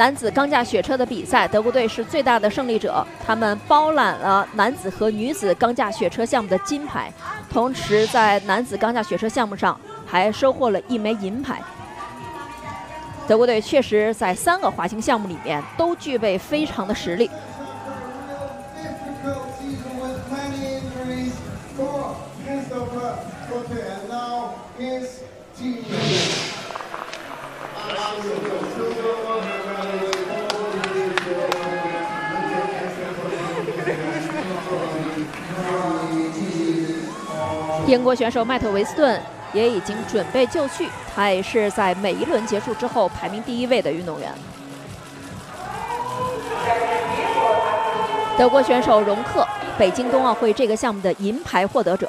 男子钢架雪车的比赛，德国队是最大的胜利者，他们包揽了男子和女子钢架雪车项目的金牌，同时在男子钢架雪车项目上还收获了1枚银牌。德国队确实在3个滑行项目里面都具备非常的实力。 英国选手迈特·维斯顿也已经准备就绪，他也是在每一轮结束之后排名第1位的运动员。德国选手容克，北京冬奥会这个项目的银牌获得者。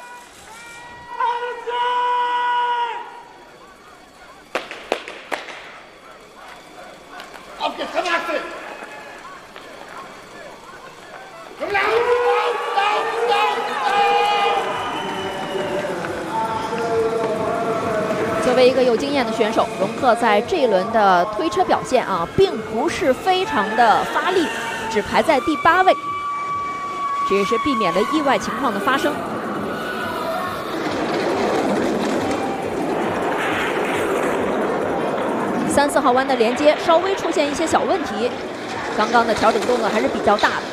作为一个有经验的选手，容克在这一轮的推车表现并不是非常的发力，只排在第8位，这也是避免了意外情况的发生。3、4号弯的连接稍微出现一些小问题，刚刚的调整动作还是比较大的。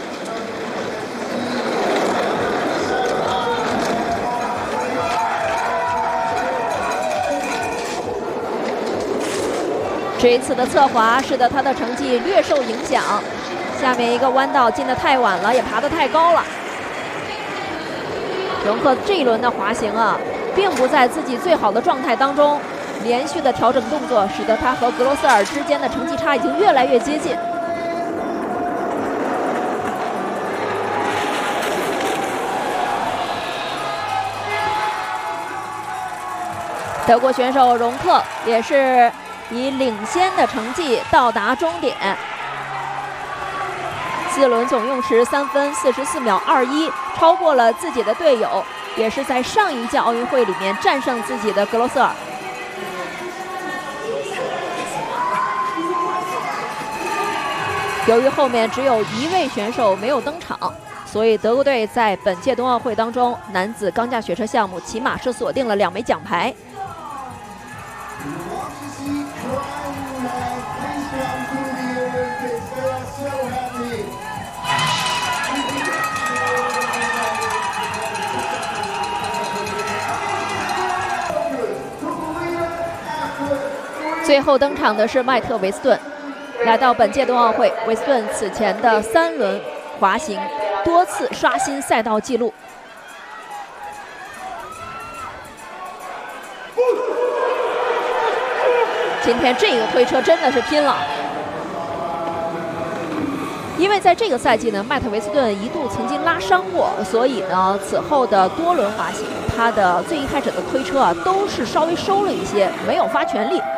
这一次的侧滑使得他的成绩略受影响，下面一个弯道进得太晚了，也爬得太高了。容克这一轮的滑行并不在自己最好的状态当中，连续的调整动作使得他和格罗斯尔之间的成绩差已经越来越接近。德国选手容克也是 以领先的成绩到达终点，4轮总用时3分44秒21，超过了自己的队友，也是在上一届奥运会里面战胜自己的格罗斯尔。由于后面只有1位选手没有登场，所以德国队在本届冬奥会当中，男子钢架雪车项目起码是锁定了2枚奖牌。 最后登场的是迈特·维斯顿，来到本届冬奥会，维斯顿此前的3轮滑行多次刷新赛道纪录。今天这个推车真的是拼了，因为在这个赛季呢，迈特·维斯顿一度曾经拉伤过，所以呢，此后的多轮滑行，他的最一开始的推车都是稍微收了一些，没有发全力。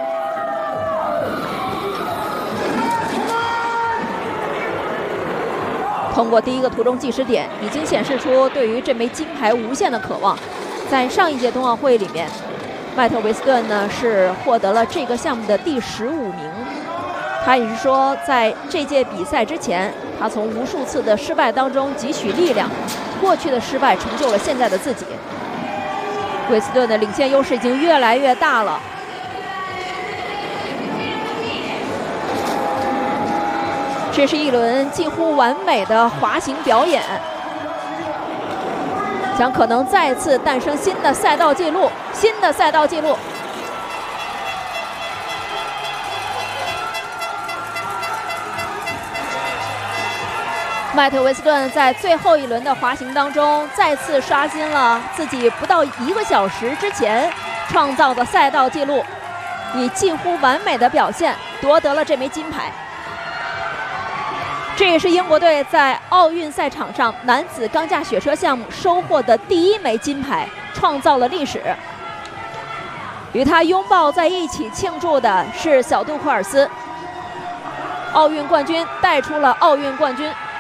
通过第1个途中计时点，已经显示出对于这枚金牌无限的渴望。在上一届冬奥会里面，迈特·维斯顿呢是获得了这个项目的第15名。他也是说，在这届比赛之前，他从无数次的失败当中汲取力量，过去的失败成就了现在的自己。维斯顿的领先优势已经越来越大了。 这是一轮近乎完美的滑行表演，将可能再次诞生新的赛道纪录。新的赛道纪录。迈特·维斯顿在最后一轮的滑行当中，再次刷新了自己不到1个小时之前创造的赛道纪录，以近乎完美的表现夺得了这枚金牌。 这也是英国队在奥运赛场上男子钢架雪车项目收获的第1枚金牌，创造了历史。与他拥抱在一起庆祝的是小杜库尔斯，奥运冠军带出了奥运冠军。